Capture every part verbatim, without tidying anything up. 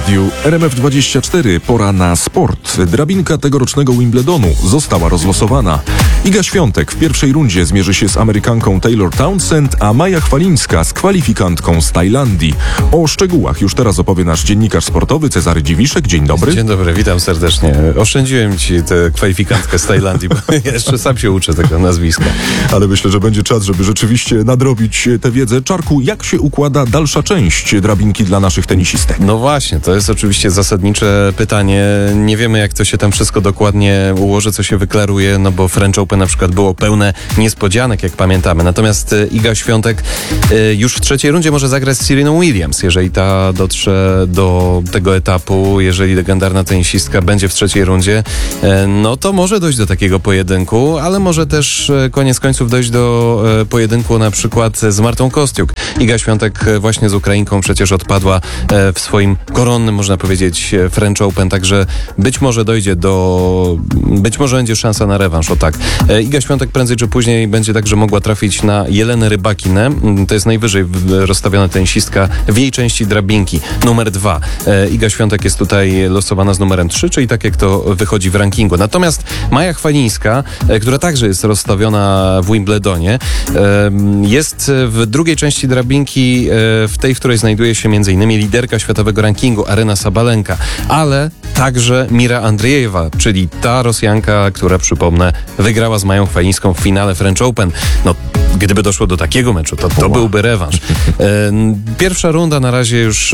radiu R M F dwadzieścia cztery pora na sport. Drabinka tegorocznego Wimbledonu została rozlosowana. Iga Świątek w pierwszej rundzie zmierzy się z Amerykanką Taylor Townsend, a Maja Chwalińska z kwalifikantką z Tajlandii. O szczegółach już teraz opowie nasz dziennikarz sportowy Cezary Dziwiszek. Dzień dobry. Dzień dobry, witam serdecznie. Oszczędziłem ci tę kwalifikantkę z Tajlandii, bo ja jeszcze sam się uczę tego nazwiska. Ale myślę, że będzie czas, żeby rzeczywiście nadrobić tę wiedzę. Czarku, jak się układa dalsza część drabinki dla naszych tenisistek? No właśnie, to jest oczywiście zasadnicze pytanie. Nie wiemy, jak to się tam wszystko dokładnie ułoży, co się wyklaruje, no bo French Open na przykład było pełne niespodzianek, jak pamiętamy. Natomiast Iga Świątek już w trzeciej rundzie może zagrać z Sereną Williams, jeżeli ta dotrze do tego etapu, jeżeli legendarna tenisistka będzie w trzeciej rundzie, no to może dojść do takiego pojedynku, ale może też koniec końców dojść do pojedynku na przykład z Martą Kostiuk. Iga Świątek właśnie z Ukrainką przecież odpadła w swoim koronnym, można powiedzieć, French Open, także być może dojdzie do... być może będzie szansa na rewanż, o tak. Iga Świątek prędzej czy później będzie także mogła trafić na Jelenę Rybakinę. To jest najwyżej rozstawiona tenisistka w jej części drabinki, numer dwa. Iga Świątek jest tutaj losowana z numerem trzy, czyli tak jak to wychodzi w rankingu. Natomiast Maja Chwalińska, która także jest rozstawiona w Wimbledonie, jest w drugiej części drabinki, w tej, w której znajduje się m.in. liderka światowego rankingu Aryna Sabalenka, ale także Mira Andriejewa, czyli ta Rosjanka, która, przypomnę, wygrała z Mają Chwalińską w finale French Open. No, gdyby doszło do takiego meczu, to to byłby rewanż. Pierwsza runda na razie już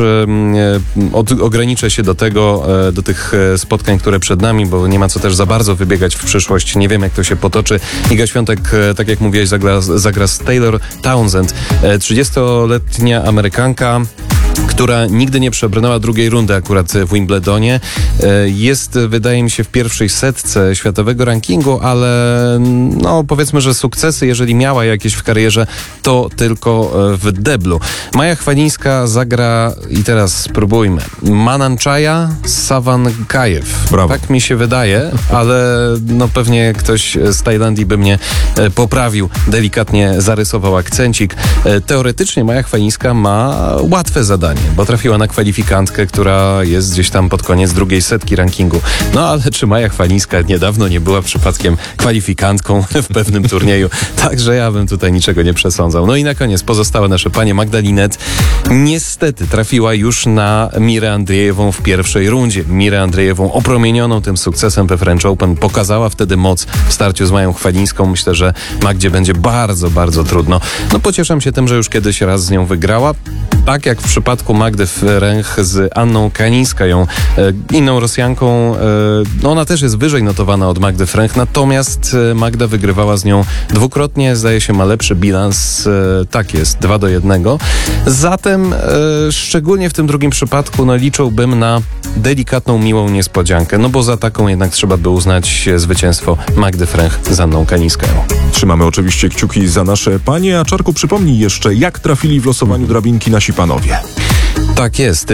od, ograniczę się do tego, do tych spotkań, które przed nami, bo nie ma co też za bardzo wybiegać w przyszłość. Nie wiem, jak to się potoczy. Iga Świątek, tak jak mówiłeś, zagra, zagra z Taylor Townsend. trzydziestoletnia Amerykanka, która nigdy nie przebrnęła drugiej rundy akurat w Wimbledonie. Jest, wydaje mi się, w pierwszej setce światowego rankingu, ale no powiedzmy, że sukcesy, jeżeli miała jakieś w karierze, to tylko w deblu. Maja Chwalińska zagra, i teraz spróbujmy, Mananczaja Sawankajew. Brawo. Tak mi się wydaje, ale no pewnie ktoś z Tajlandii by mnie poprawił, delikatnie zarysował akcencik. Teoretycznie Maja Chwalińska ma łatwe zadanie, bo trafiła na kwalifikantkę, która jest gdzieś tam pod koniec drugiej setki rankingu. No ale czy Maja Chwalińska niedawno nie była przypadkiem kwalifikantką w pewnym turnieju? Także ja bym tutaj niczego nie przesądzał. No i na koniec pozostałe nasze panie. Magda Linette niestety trafiła już na Mirę Andrzejewą w pierwszej rundzie. Mirę Andrzejewą opromienioną tym sukcesem we French Open pokazała wtedy moc w starciu z Mają Chwalińską. Myślę, że Magdzie będzie bardzo, bardzo trudno. No pocieszam się tym, że już kiedyś raz z nią wygrała. Tak jak w przypadku Magdy Fręch z Anną Kanińskają, e, inną Rosjanką, e, no ona też jest wyżej notowana od Magdy Fręch, natomiast e, Magda wygrywała z nią dwukrotnie, zdaje się, ma lepszy bilans, e, tak jest, dwa do jednego. Zatem e, szczególnie w tym drugim przypadku no, liczyłbym na delikatną, miłą niespodziankę, no bo za taką jednak trzeba by uznać zwycięstwo Magdy Fręch z Anną Kanińskają. Trzymamy oczywiście kciuki za nasze panie, a Czarku, przypomnij jeszcze, jak trafili w losowaniu drabinki nasi panowie. Tak jest.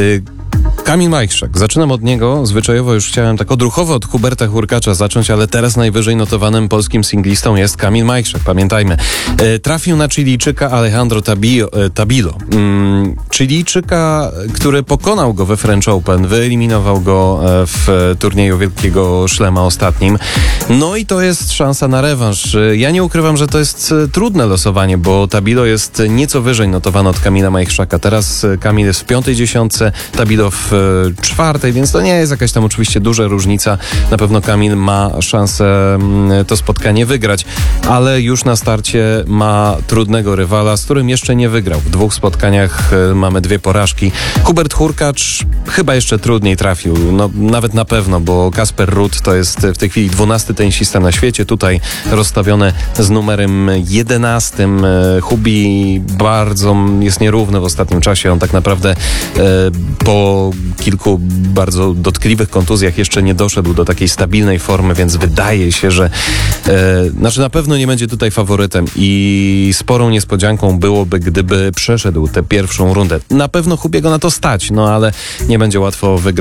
Kamil Majchrzak. Zaczynam od niego. Zwyczajowo już chciałem tak odruchowo od Huberta Hurkacza zacząć, ale teraz najwyżej notowanym polskim singlistą jest Kamil Majchrzak. Pamiętajmy. E, trafił na Chilijczyka Alejandro Tabilo. E, Tabilo. Mm, Chilijczyka, który pokonał go we French Open, wyeliminował go w turnieju Wielkiego Szlema ostatnim. No i to jest szansa na rewanż. Ja nie ukrywam, że to jest trudne losowanie, bo Tabilo jest nieco wyżej notowany od Kamila Majchrzaka. Teraz Kamil jest w piątej dziesiątce, Tabilo w czwartej, więc to nie jest jakaś tam oczywiście duża różnica. Na pewno Kamil ma szansę to spotkanie wygrać, ale już na starcie ma trudnego rywala, z którym jeszcze nie wygrał. W dwóch spotkaniach mamy dwie porażki. Hubert Hurkacz chyba jeszcze trudniej trafił, no nawet na pewno, bo Kasper Ruud to jest w tej chwili dwunasty tenisista na świecie, tutaj rozstawiony z numerem jedenastym. Hubi bardzo jest nierówny w ostatnim czasie, on tak naprawdę e, po kilku bardzo dotkliwych kontuzjach jeszcze nie doszedł do takiej stabilnej formy, więc wydaje się, że e, znaczy na pewno nie będzie tutaj faworytem i sporą niespodzianką byłoby, gdyby przeszedł tę pierwszą rundę. Na pewno Hubiego na to stać, no ale nie będzie łatwo wygrać.